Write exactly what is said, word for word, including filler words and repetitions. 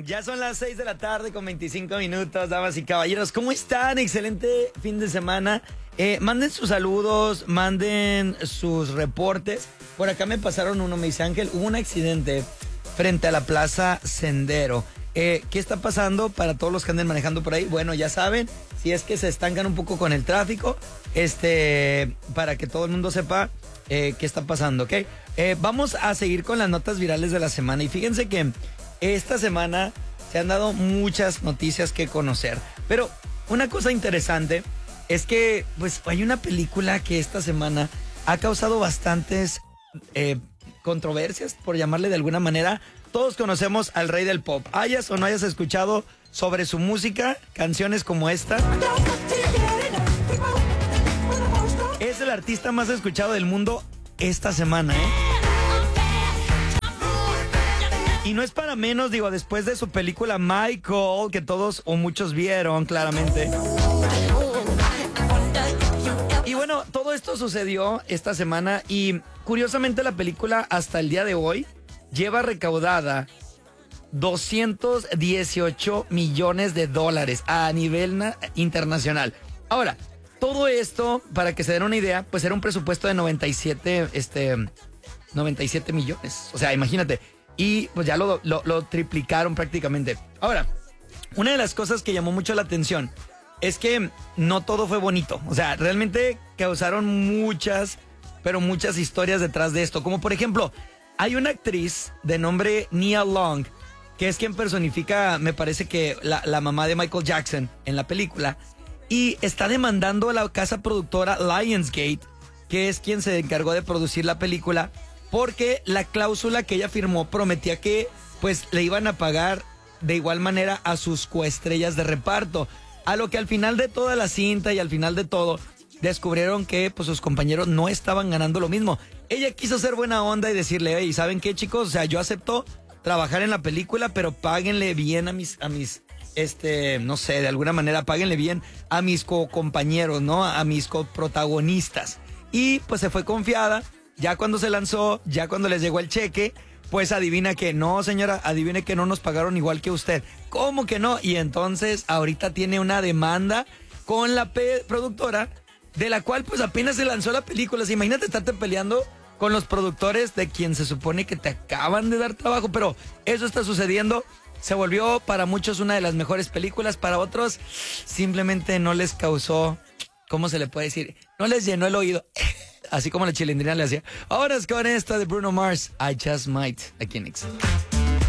Ya son las seis de la tarde con veinticinco minutos, damas y caballeros. ¿Cómo están? Excelente fin de semana. Eh, manden sus saludos, manden sus reportes. Por acá me pasaron uno, me dice Ángel, hubo un accidente frente a la Plaza Sendero. Eh, ¿Qué está pasando para todos los que anden manejando por ahí? Bueno, ya saben, si es que se estancan un poco con el tráfico, este, para que todo el mundo sepa eh, qué está pasando, ¿ok? Eh, vamos a seguir con las notas virales de la semana y fíjense que esta semana se han dado muchas noticias que conocer, pero una cosa interesante es que pues hay una película que esta semana ha causado bastantes eh, controversias, por llamarle de alguna manera. Todos conocemos al rey del pop. Hayas o no hayas escuchado sobre su música, canciones como esta. Es el artista más escuchado del mundo esta semana, ¿eh? Y no es para menos, digo, después de su película Michael, que todos o muchos vieron claramente. Y bueno, todo esto sucedió esta semana y curiosamente la película hasta el día de hoy lleva recaudada doscientos dieciocho millones de dólares a nivel na- internacional. Ahora, todo esto, para que se den una idea, pues era un presupuesto de noventa y siete, este, noventa y siete millones. O sea, imagínate. Y pues ya lo, lo, lo triplicaron prácticamente. Ahora, una de las cosas que llamó mucho la atención es que no todo fue bonito. O sea, realmente causaron muchas, pero muchas historias detrás de esto. Como por ejemplo, hay una actriz de nombre Nia Long, que es quien personifica, me parece que la, la mamá de Michael Jackson en la película, y está demandando a la casa productora Lionsgate, que es quien se encargó de producir la película, porque la cláusula que ella firmó prometía que pues le iban a pagar de igual manera a sus coestrellas de reparto, a lo que al final de toda la cinta y al final de todo descubrieron que pues sus compañeros no estaban ganando lo mismo. Ella quiso ser buena onda y decirle, oye, ¿saben qué, chicos? O sea, yo acepto trabajar en la película, pero páguenle bien a mis, a mis, este, no sé, de alguna manera páguenle bien a mis co-compañeros, ¿no? A mis coprotagonistas. Y pues se fue confiada. Ya cuando se lanzó, ya cuando les llegó el cheque, pues adivina que no, señora, adivine que no nos pagaron igual que usted. ¿Cómo que no? Y entonces ahorita tiene una demanda con la pe- productora, de la cual pues apenas se lanzó la película. O sea, imagínate estarte peleando con los productores de quien se supone que te acaban de dar trabajo, pero eso está sucediendo. Se volvió para muchos una de las mejores películas, para otros simplemente no les causó, ¿cómo se le puede decir? No les llenó el oído. Así como la chilindrina le hacía. Ahora es con esta de Bruno Mars, I Just Might, aquí en X.